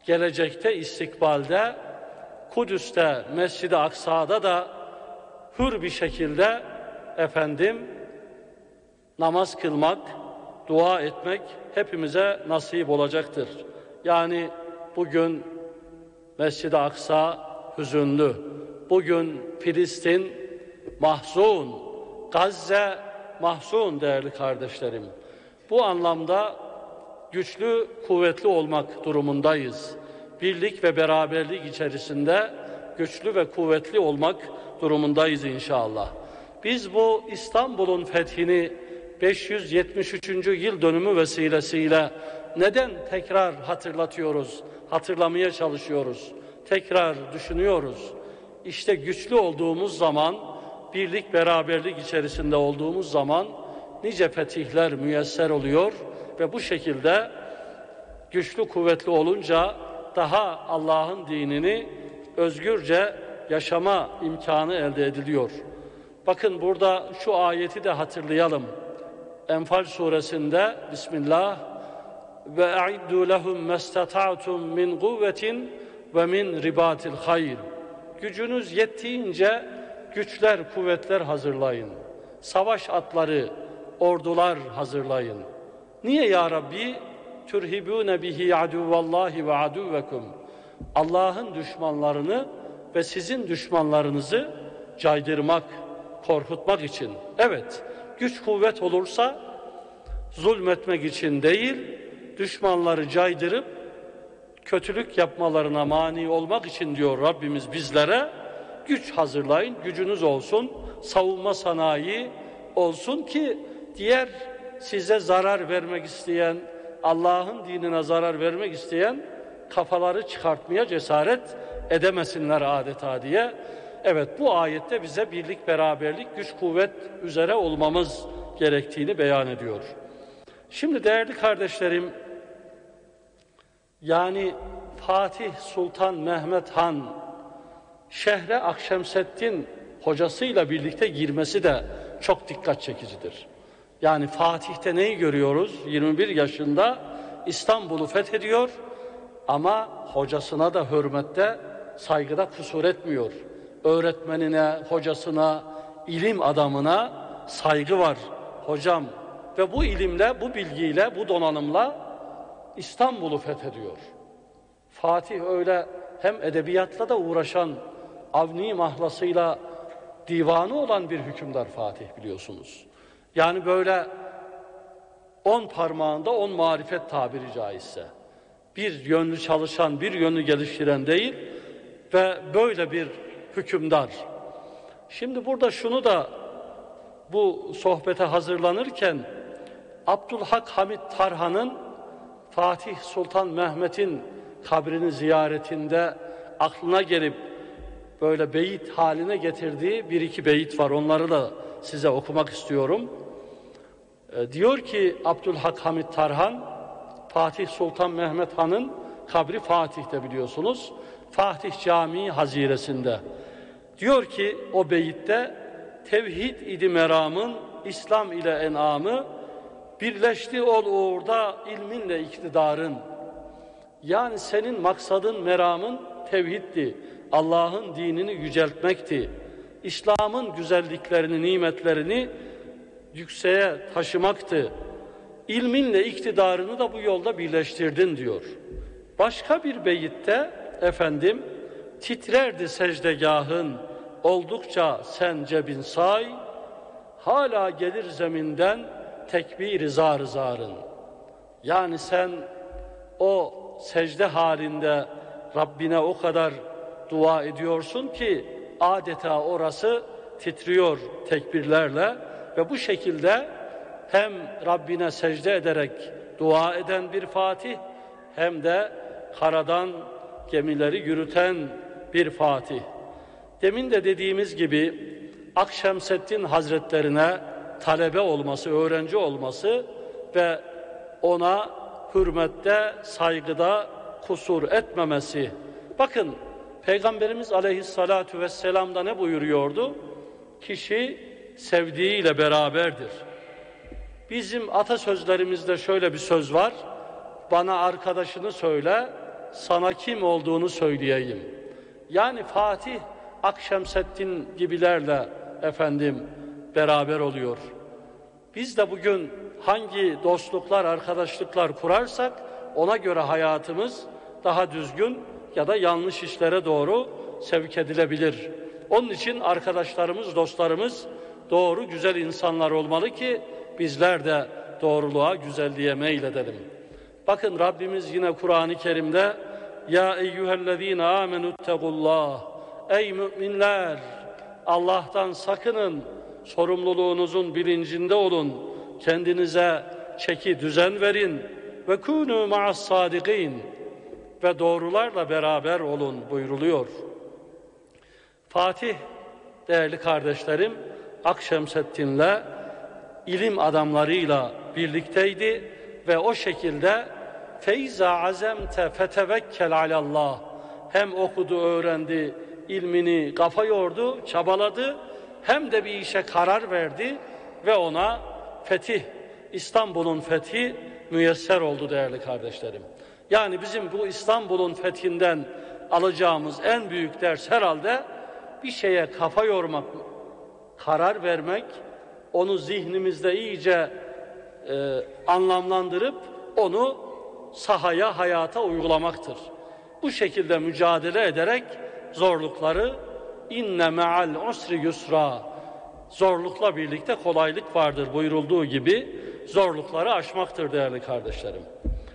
gelecekte, istikbalde, Kudüs'te, Mescid-i Aksa'da da hür bir şekilde namaz kılmak, dua etmek hepimize nasip olacaktır. Yani bugün Mescid-i Aksa hüzünlü, bugün Filistin mahzun, Gazze mahzun değerli kardeşlerim. Bu anlamda güçlü, kuvvetli olmak durumundayız. Birlik ve beraberlik içerisinde güçlü ve kuvvetli olmak durumundayız inşallah. Biz bu İstanbul'un fethini 573. yıl dönümü vesilesiyle neden tekrar hatırlatıyoruz, hatırlamaya çalışıyoruz, tekrar düşünüyoruz? İşte güçlü olduğumuz zaman, birlik, beraberlik içerisinde olduğumuz zaman nice fetihler müyesser oluyor ve bu şekilde güçlü, kuvvetli olunca daha Allah'ın dinini özgürce yaşama imkanı elde ediliyor. Bakın burada şu ayeti de hatırlayalım. Enfal suresinde Bismillah ve e'iddu lehum mestata'tum min kuvvetin ve min ribatil hayr. Gücünüz yettiğince güçler, kuvvetler hazırlayın. Savaş atları, ordular hazırlayın. Niye ya Rabbi? Turhibune bihi aduvallahi ve aduvekum. Allah'ın düşmanlarını ve sizin düşmanlarınızı caydırmak, korkutmak için. Evet, güç kuvvet olursa zulmetmek için değil, düşmanları caydırıp kötülük yapmalarına mani olmak için diyor Rabbimiz bizlere. Güç hazırlayın, gücünüz olsun, savunma sanayi olsun ki diğer size zarar vermek isteyen, Allah'ın dinine zarar vermek isteyen kafaları çıkartmaya cesaret edemesinler adeta diye. Evet, bu ayette bize birlik, beraberlik, güç, kuvvet üzere olmamız gerektiğini beyan ediyor. Şimdi değerli kardeşlerim, yani Fatih Sultan Mehmet Han şehre Akşemseddin hocasıyla birlikte girmesi de çok dikkat çekicidir. Yani Fatih'te neyi görüyoruz? 21 yaşında İstanbul'u fethediyor ama hocasına da hürmette, saygıda kusur etmiyor. Öğretmenine, hocasına, ilim adamına saygı var hocam. Ve bu ilimle, bu bilgiyle, bu donanımla İstanbul'u fethediyor. Fatih öyle hem edebiyatla da uğraşan, Avni mahlasıyla divanı olan bir hükümdar Fatih, biliyorsunuz. Yani böyle 10 parmağında 10 marifet tabiri caizse. Bir yönlü çalışan, bir yönlü geliştiren değil ve böyle bir hükümdar. Şimdi burada şunu da bu sohbete hazırlanırken Abdülhak Hamit Tarhan'ın Fatih Sultan Mehmet'in kabrini ziyaretinde aklına gelip böyle beyit haline getirdiği bir iki beyit var. Onları da size okumak istiyorum. Diyor ki Abdülhak Hamit Tarhan, Fatih Sultan Mehmet Han'ın kabri Fatih'te biliyorsunuz. Fatih Camii haziresinde. Diyor ki o beyitte, tevhid idi meramın, İslam ile enamı, birleşti ol uğurda ilminle iktidarın. Yani senin maksadın, meramın tevhiddi. Allah'ın dinini yüceltmekti. İslam'ın güzelliklerini, nimetlerini yükseğe taşımaktı. İlminle iktidarını da bu yolda birleştirdin diyor. Başka bir beyitte titrerdi secdegahın, oldukça sen cebin say, hala gelir zeminden tekbir-i zar-ı zarın. Yani sen o secde halinde Rabbine o kadar dua ediyorsun ki adeta orası titriyor tekbirlerle ve bu şekilde hem Rabbine secde ederek dua eden bir Fatih hem de karadan gemileri yürüten bir Fatih. Demin de dediğimiz gibi Akşemseddin Hazretlerine talebe olması, öğrenci olması ve ona hürmette, saygıda kusur etmemesi. Bakın Peygamberimiz Aleyhissalatu vesselam'da ne buyuruyordu? Kişi sevdiğiyle beraberdir. Bizim atasözlerimizde şöyle bir söz var. Bana arkadaşını söyle, sana kim olduğunu söyleyeyim. Yani Fatih Akşemseddin gibilerle efendim beraber oluyor. Biz de bugün hangi dostluklar, arkadaşlıklar kurarsak ona göre hayatımız daha düzgün ya da yanlış işlere doğru sevk edilebilir. Onun için arkadaşlarımız, dostlarımız doğru, güzel insanlar olmalı ki bizler de doğruluğa, güzelliğe meyledelim. Bakın Rabbimiz yine Kur'an-ı Kerim'de ya eyyühellezine amenüttegullah, ey müminler, Allah'tan sakının, sorumluluğunuzun bilincinde olun, kendinize çeki düzen verin ve kûnû ma'as-sâdikîn ve doğrularla beraber olun buyuruluyor. Fatih, değerli kardeşlerim, Akşemseddin'le ilim adamlarıyla birlikteydi ve o şekilde feiza azemte fetevekkel alallah, hem okudu, öğrendi, ilmini kafa yordu, çabaladı, hem de bir işe karar verdi ve ona fetih, İstanbul'un fethi müyesser oldu değerli kardeşlerim. Yani bizim bu İstanbul'un fethinden alacağımız en büyük ders herhalde bir şeye kafa yormak, karar vermek, onu zihnimizde iyice anlamlandırıp onu sahaya, hayata uygulamaktır. Bu şekilde mücadele ederek zorlukları inne me'al usri yusra, zorlukla birlikte kolaylık vardır buyurulduğu gibi zorlukları aşmaktır değerli kardeşlerim.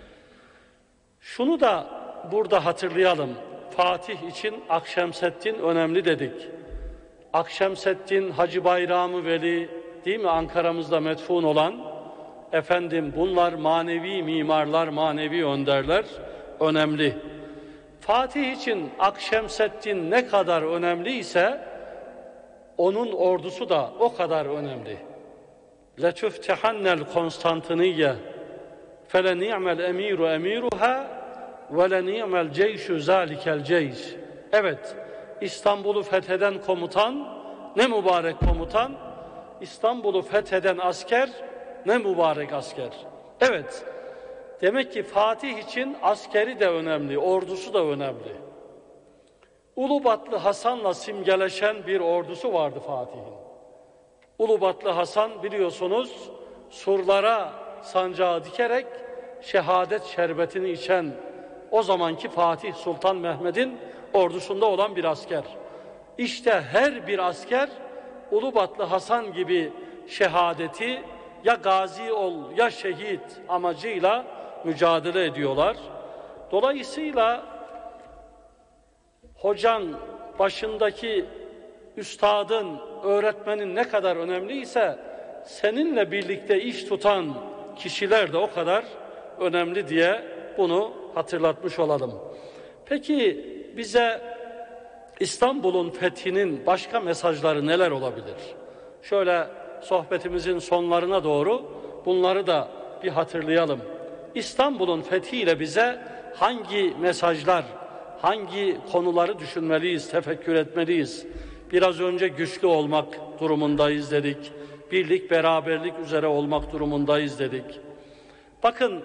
Şunu da burada hatırlayalım. Fatih için Akşemseddin önemli dedik. Akşemseddin, Hacı Bayram-ı Veli, değil mi, Ankara'mızda metfun olan efendim, bunlar manevi mimarlar, manevi önderler, önemli. Fatih için Akşemseddin ne kadar önemliyse onun ordusu da o kadar önemli. لَتُفْتِحَنَّ الْقُنْسْتَنْتِنِيَّ فَلَنِعْمَ الْاَمِيرُ اَمِيرُهَا وَلَنِعْمَ الْجَيْشُ ذَٰلِكَ الْجَيْشِ. Evet, İstanbul'u fetheden komutan, ne mübarek komutan, İstanbul'u fetheden asker, ne mübarek asker. Evet, demek ki Fatih için askeri de önemli, ordusu da önemli. Ulubatlı Hasan'la simgeleşen bir ordusu vardı Fatih'in. Ulubatlı Hasan biliyorsunuz surlara sancağı dikerek şehadet şerbetini içen o zamanki Fatih Sultan Mehmet'in ordusunda olan bir asker. İşte her bir asker Ulubatlı Hasan gibi şehadeti ya gazi ol ya şehit amacıyla mücadele ediyorlar. Dolayısıyla hocan, başındaki üstadın, öğretmenin ne kadar önemliyse seninle birlikte iş tutan kişiler de o kadar önemli diye bunu hatırlatmış olalım. Peki bize İstanbul'un fethinin başka mesajları neler olabilir? Şöyle sohbetimizin sonlarına doğru bunları da bir hatırlayalım. İstanbul'un fethiyle bize hangi mesajlar, hangi konuları düşünmeliyiz, tefekkür etmeliyiz? Biraz önce güçlü olmak durumundayız dedik. Birlik, beraberlik üzere olmak durumundayız dedik. Bakın,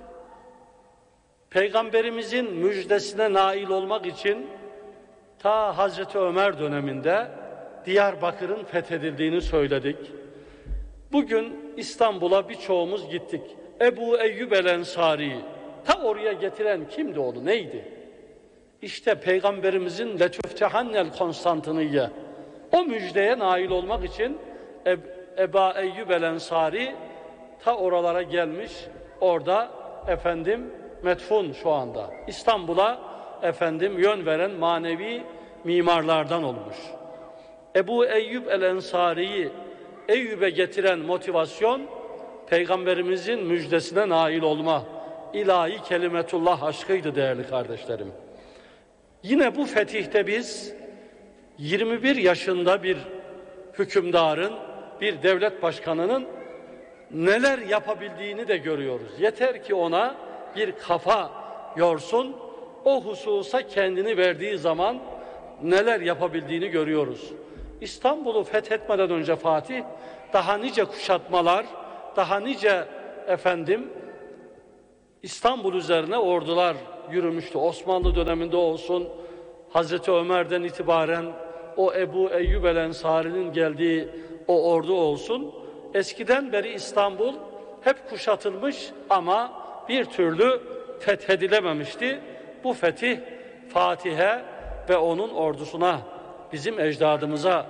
Peygamberimizin müjdesine nail olmak için ta Hazreti Ömer döneminde Diyarbakır'ın fethedildiğini söyledik. Bugün İstanbul'a birçoğumuz gittik. Ebu Eyyub el-Ensari, ta oraya getiren kimdi onu, neydi? İşte Peygamberimizin letüftehannel Konstantiniye, o müjdeye nail olmak için Ebu Eyyub el-Ensari ta oralara gelmiş, orada efendim metfun şu anda. İstanbul'a efendim yön veren manevi mimarlardan olmuş. Ebu Eyyub el-Ensari'yi Eyyub'e getiren motivasyon Peygamberimizin müjdesine nail olma, ilahi kelimetullah aşkıydı değerli kardeşlerim. Yine bu fetihte biz 21 yaşında bir hükümdarın, bir devlet başkanının neler yapabildiğini de görüyoruz. Yeter ki ona bir kafa yorsun, o hususa kendini verdiği zaman neler yapabildiğini görüyoruz. İstanbul'u fethetmeden önce Fatih daha nice kuşatmalar, daha nice efendim İstanbul üzerine ordular yürümüştü. Osmanlı döneminde olsun, Hazreti Ömer'den itibaren o Ebu Eyyub el-Ensari'nin geldiği o ordu olsun. Eskiden beri İstanbul hep kuşatılmış ama bir türlü fethedilememişti. Bu fetih Fatih'e ve onun ordusuna, bizim ecdadımıza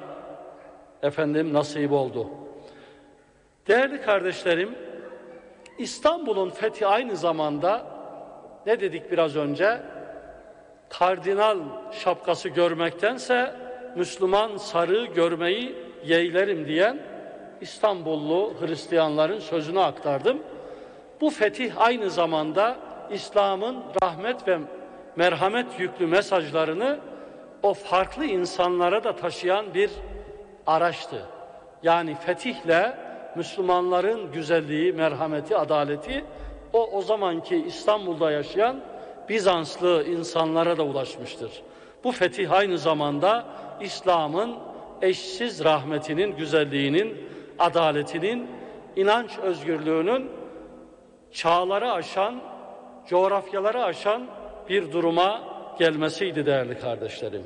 nasip oldu. Değerli kardeşlerim, İstanbul'un fethi aynı zamanda ne dedik biraz önce? Kardinal şapkası görmektense Müslüman sarığı görmeyi yeğlerim diyen İstanbullu Hristiyanların sözünü aktardım. Bu fetih aynı zamanda İslam'ın rahmet ve merhamet yüklü mesajlarını o farklı insanlara da taşıyan bir araçtı. Yani fetihle Müslümanların güzelliği, merhameti, adaleti o zamanki İstanbul'da yaşayan Bizanslı insanlara da ulaşmıştır. Bu fetih aynı zamanda İslam'ın eşsiz rahmetinin, güzelliğinin, adaletinin, inanç özgürlüğünün çağları aşan, coğrafyaları aşan bir duruma gelmesiydi değerli kardeşlerim.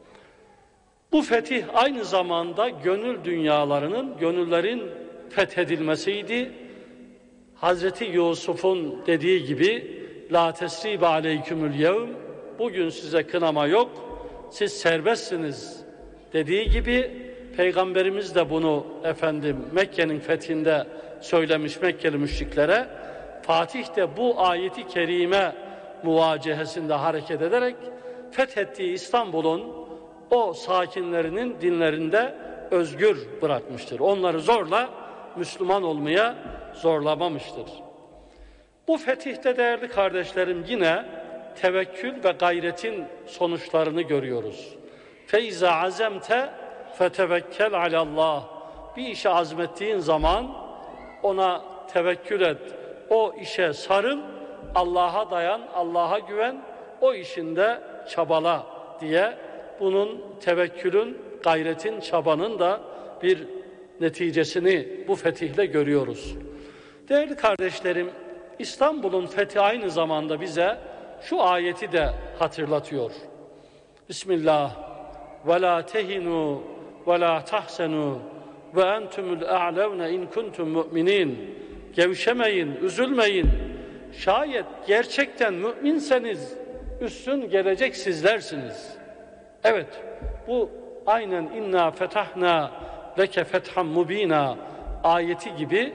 Bu fetih aynı zamanda gönül dünyalarının, gönüllerin fethedilmesiydi. Hazreti Yusuf'un dediği gibi la tesribe aleykümül yevm, bugün size kınama yok, siz serbestsiniz dediği gibi Peygamberimiz de bunu Mekke'nin fethinde söylemiş Mekkeli müşriklere. Fatih de bu ayeti kerime muvacehesinde hareket ederek fethettiği İstanbul'un o sakinlerinin dinlerinde özgür bırakmıştır. Onları zorla Müslüman olmaya zorlamamıştır. Bu fetihte değerli kardeşlerim yine tevekkül ve gayretin sonuçlarını görüyoruz. Feiza azemte fetevekkel alallah. Bir işe azmettiğin zaman ona tevekkül et. O işe sarıl, Allah'a dayan, Allah'a güven, o işinde çabala diye bunun tevekkülün, gayretin, çabanın da bir neticesini bu fetihle görüyoruz. Değerli kardeşlerim, İstanbul'un fethi aynı zamanda bize şu ayeti de hatırlatıyor. Bismillah. Ve la tehinu ve la tahsenu ve entumul a'levne in kuntum mu'minin. Gevşemeyin, üzülmeyin. Şayet gerçekten müminseniz üstün gelecek sizlersiniz. Evet, bu aynen inna fetahna leke fethan mubina ayeti gibi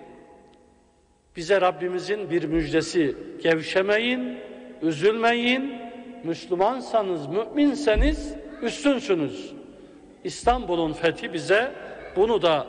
bize Rabbimizin bir müjdesi. Gevşemeyin, üzülmeyin. Müslümansanız, müminseniz üstünsünüz. İstanbul'un fethi bize bunu da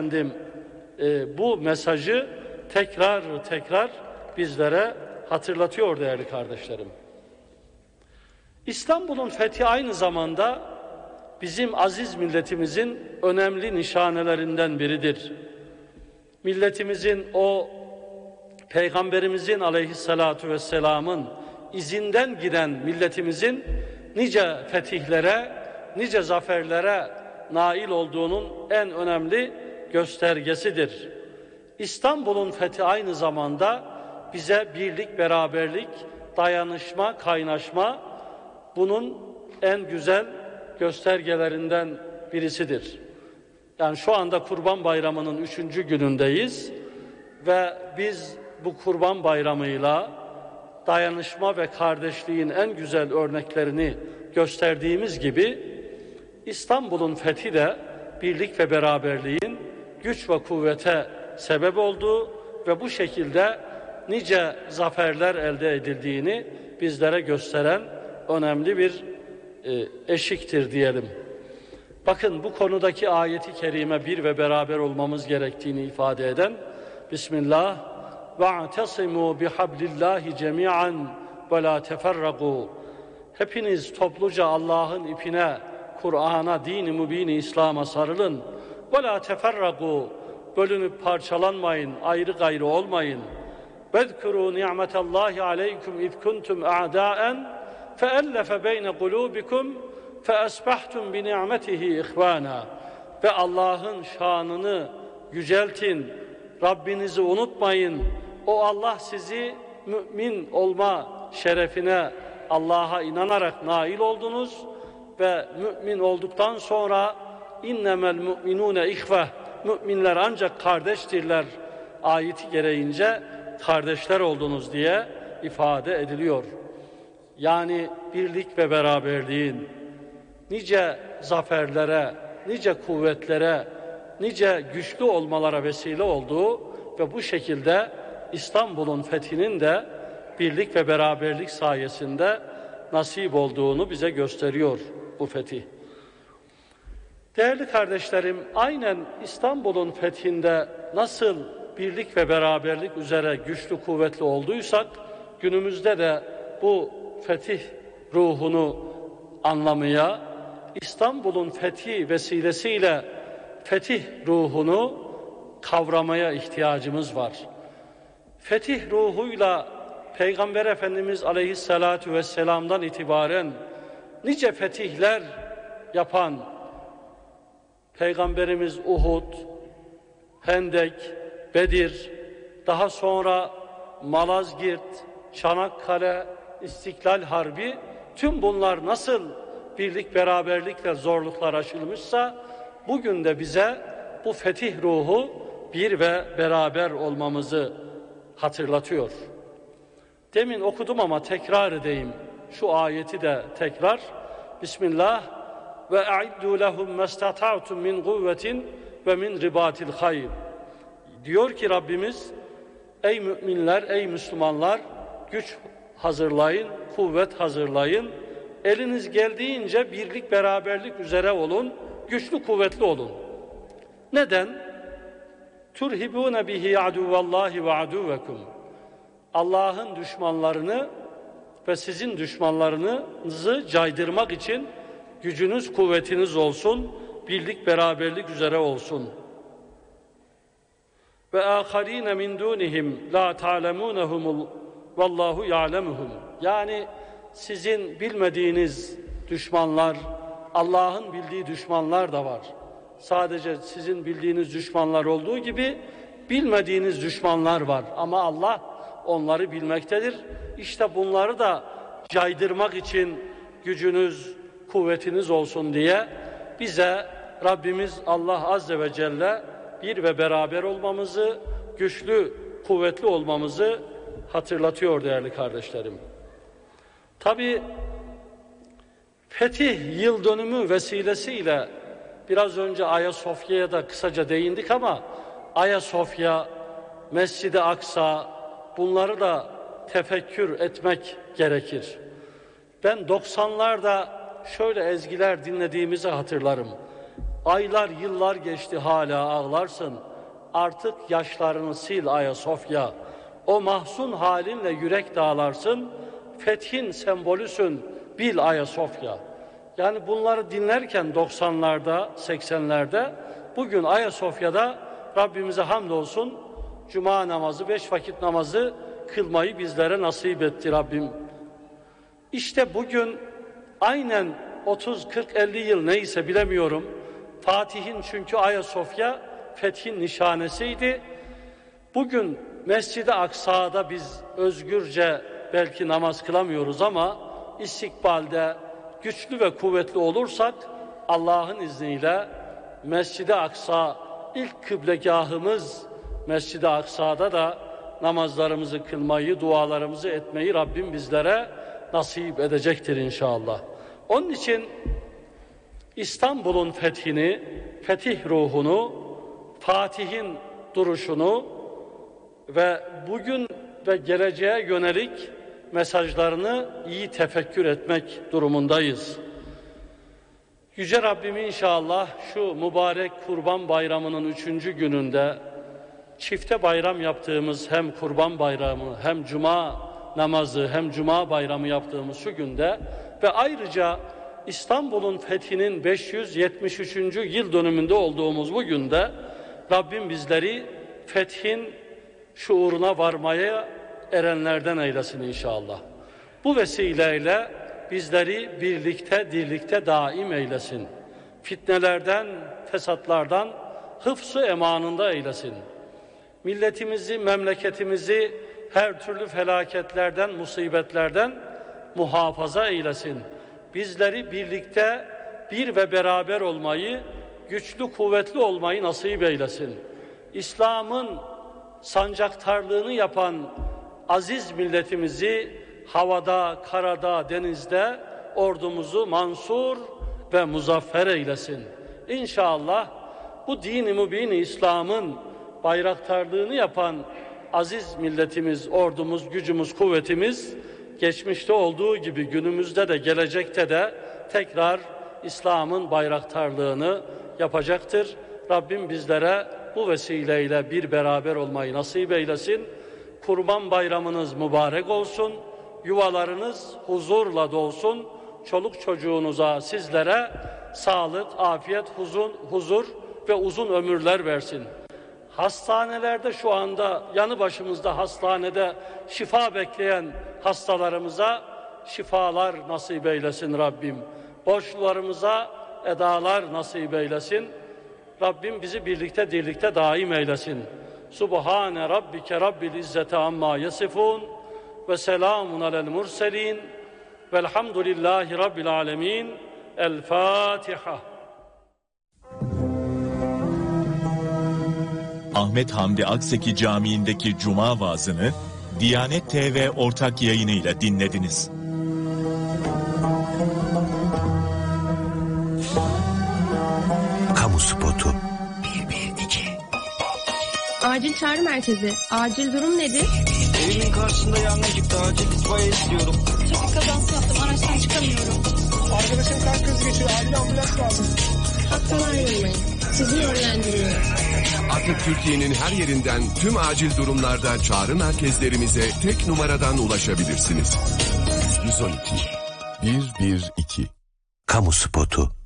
bu mesajı tekrar bizlere hatırlatıyor değerli kardeşlerim. İstanbul'un fethi aynı zamanda bizim aziz milletimizin önemli nişanelerinden biridir. Milletimizin o Peygamberimizin aleyhissalatu vesselamın izinden giden milletimizin nice fetihlere, nice zaferlere nail olduğunun en önemli göstergesidir. İstanbul'un fethi aynı zamanda bize birlik, beraberlik, dayanışma, kaynaşma bunun en güzel göstergelerinden birisidir. Yani şu anda Kurban Bayramı'nın 3. günündeyiz ve biz bu Kurban Bayramı'yla dayanışma ve kardeşliğin en güzel örneklerini gösterdiğimiz gibi İstanbul'un fethi de birlik ve beraberliğin güç ve kuvvete sebep olduğu ve bu şekilde nice zaferler elde edildiğini bizlere gösteren önemli bir eşiktir diyelim. Bakın bu konudaki ayeti kerime bir ve beraber olmamız gerektiğini ifade eden Bismillah ve'tesimu bihablillahi cemi'an ve la teferragu. Hepiniz topluca Allah'ın ipine, Kur'an'a, din-i mübin-i İslam'a sarılın. Ve la teferragu. Bölünüp parçalanmayın, ayrı gayrı olmayın. Vezkuru ni'metallahi aleykum iz kuntum a'daen feellefe beyne kulubikum feesbahtum bi ni'metihi ihvana. Ve Allah'ın şanını yüceltin, Rabbinizi unutmayın. O Allah sizi mümin olma şerefine Allah'a inanarak nail oldunuz ve mümin olduktan sonra innemel mu'minune ihve, müminler ancak kardeştirler ayeti gereğince kardeşler oldunuz diye ifade ediliyor. Yani birlik ve beraberliğin nice zaferlere, nice kuvvetlere, nice güçlü olmalara vesile olduğu ve bu şekilde İstanbul'un fethinin de birlik ve beraberlik sayesinde nasip olduğunu bize gösteriyor bu fetih. Değerli kardeşlerim, aynen İstanbul'un fethinde nasıl birlik ve beraberlik üzere güçlü kuvvetli olduysak, günümüzde de bu fetih ruhunu anlamaya, İstanbul'un fethi vesilesiyle fetih ruhunu kavramaya ihtiyacımız var. Fetih ruhuyla Peygamber Efendimiz Aleyhisselatü Vesselam'dan itibaren nice fetihler yapan Peygamberimiz Uhud, Hendek, Bedir, daha sonra Malazgirt, Çanakkale, İstiklal Harbi, tüm bunlar nasıl birlik beraberlikle zorluklar aşılmışsa, bugün de bize bu fetih ruhu bir ve beraber olmamızı hatırlatıyor. Demin okudum ama tekrar edeyim. Şu ayeti de tekrar. Bismillah ve a'iddu lehum mastata'tum min kuvvetin ve min ribatil hayr. Diyor ki Rabbimiz, ey müminler, ey Müslümanlar, güç hazırlayın, kuvvet hazırlayın. Eliniz geldiğince birlik beraberlik üzere olun, güçlü kuvvetli olun. Neden? Turhibune bihi aduvallahi ve aduvekum. Allah'ın düşmanlarını ve sizin düşmanlarınızı caydırmak için gücünüz, kuvvetiniz olsun, birlik beraberlik üzere olsun. Ve âkharîne min dûnihim lâ ta'lemûnehum vallahu ya'lemuhum. Yani sizin bilmediğiniz düşmanlar, Allah'ın bildiği düşmanlar da var. Sadece sizin bildiğiniz düşmanlar olduğu gibi bilmediğiniz düşmanlar var. Ama Allah onları bilmektedir. İşte bunları da caydırmak için gücünüz, kuvvetiniz olsun diye bize Rabbimiz Allah Azze ve Celle bir ve beraber olmamızı, güçlü, kuvvetli olmamızı hatırlatıyor değerli kardeşlerim. Tabii fetih yıl dönümü vesilesiyle biraz önce Ayasofya'ya da kısaca değindik ama Ayasofya, Mescid-i Aksa, bunları da tefekkür etmek gerekir. Ben 90'larda şöyle ezgiler dinlediğimizi hatırlarım. Aylar, yıllar geçti hala ağlarsın. Artık yaşlarını sil Ayasofya. O mahzun halinle yürek dağlarsın. Fethin sembolüsün bil Ayasofya. Yani bunları dinlerken 90'larda, 80'lerde bugün Ayasofya'da Rabbimize hamdolsun Cuma namazı, 5 vakit namazı kılmayı bizlere nasip etti Rabbim. İşte bugün aynen 30, 40, 50 yıl neyse bilemiyorum. Fatih'in çünkü Ayasofya fethin nişanesiydi. Bugün Mescid-i Aksa'da biz özgürce belki namaz kılamıyoruz ama istikbalde güçlü ve kuvvetli olursak Allah'ın izniyle Mescid-i Aksa ilk kıblegahımız Mescid-i Aksa'da da namazlarımızı kılmayı, dualarımızı etmeyi Rabbim bizlere nasip edecektir inşallah. Onun için İstanbul'un fethini, fetih ruhunu, Fatih'in duruşunu ve bugün ve geleceğe yönelik mesajlarını iyi tefekkür etmek durumundayız. Yüce Rabbim inşallah şu mübarek Kurban Bayramı'nın 3. gününde çifte bayram yaptığımız hem Kurban Bayramı hem Cuma namazı hem Cuma Bayramı yaptığımız şu günde ve ayrıca İstanbul'un fethinin 573. yıl dönümünde olduğumuz bu günde Rabbim bizleri fethin şuuruna varmaya erenlerden eylesin inşallah. Bu vesileyle bizleri birlikte, dirlikte daim eylesin. Fitnelerden, fesatlardan hıfz-ı emanında eylesin. Milletimizi, memleketimizi her türlü felaketlerden, musibetlerden muhafaza eylesin. Bizleri birlikte bir ve beraber olmayı, güçlü kuvvetli olmayı nasip eylesin. İslam'ın sancaktarlığını yapan aziz milletimizi havada, karada, denizde ordumuzu mansur ve muzaffer eylesin. İnşallah bu din-i mübin-i İslam'ın bayraktarlığını yapan aziz milletimiz, ordumuz, gücümüz, kuvvetimiz geçmişte olduğu gibi günümüzde de gelecekte de tekrar İslam'ın bayraktarlığını yapacaktır. Rabbim bizlere bu vesileyle bir beraber olmayı nasip eylesin. Kurban Bayramınız mübarek olsun. Yuvalarınız huzurla dolsun. Çoluk çocuğunuza, sizlere sağlık, afiyet, huzur ve uzun ömürler versin. Hastanelerde şu anda yanı başımızda hastanede şifa bekleyen hastalarımıza şifalar nasip eylesin Rabbim. Borçlularımıza edalar nasip eylesin. Rabbim bizi birlikte dirlikte daim eylesin. Subhane Rabbike Rabbil İzzeti amma yasifun ve selamun alel murselin velhamdülillahi Rabbil alemin. El Fatiha. Ahmet Hamdi Akseki Camii'ndeki Cuma vaazını Diyanet TV ortak yayınıyla dinlediniz. Kamu spotu. Acil çağrı merkezi. Acil durum nedir? Evimin karşısında yangın çıktı. Acil itfaiye istiyorum. Trafik kazası yaptım. Araçtan çıkamıyorum. Arkadaşım kalp krizi geçiyor. Acil ambulans lazım. Hattan ayrılmayın. Sizi yönlendiriyorum. Artık Türkiye'nin her yerinden tüm acil durumlarda çağrı merkezlerimize tek numaradan ulaşabilirsiniz. 112 112 Kamu spotu.